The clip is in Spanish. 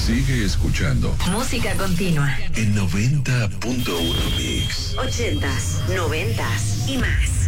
Sigue escuchando. Música continua. En 90.1 Mix. 80s, 90s y más.